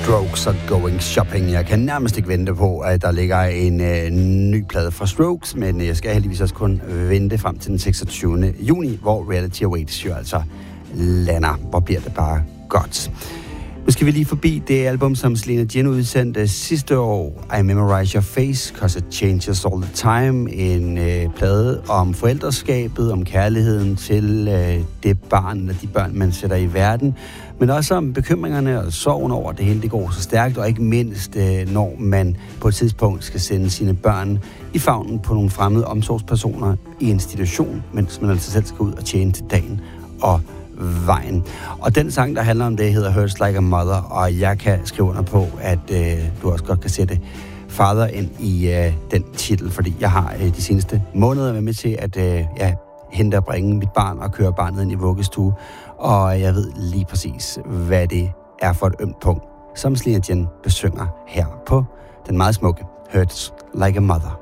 Strokes og Going Shopping. Jeg kan nærmest ikke vente på, at der ligger en ny plade fra Strokes, men jeg skal heldigvis også kun vente frem til den 26. juni, hvor Reality Awaits jo altså lander. Hvor bliver det bare godt. Nu skal vi lige forbi det album, som Selena Jen udsendte sidste år, I Memorize Your Face, 'Cause It Changes All the Time. En plade om forældreskabet, om kærligheden til det barn eller de børn, man sætter i verden, men også om bekymringerne og sorgen over, at det hele det går så stærkt, og ikke mindst, når man på et tidspunkt skal sende sine børn i favnen på nogle fremmede omsorgspersoner i en institution, mens man altså selv skal ud og tjene til dagen og vejen. Og den sang, der handler om det, hedder Hurts Like a Mother, og jeg kan skrive under på, at du også godt kan sætte father ind i den titel, fordi jeg har de seneste måneder været med til at hente og bringe mit barn og køre barnet ind i vuggestue, og jeg ved lige præcis, hvad det er for et ømt punkt, som Selena Jen besynger her på den meget smukke Hurts Like a Mother.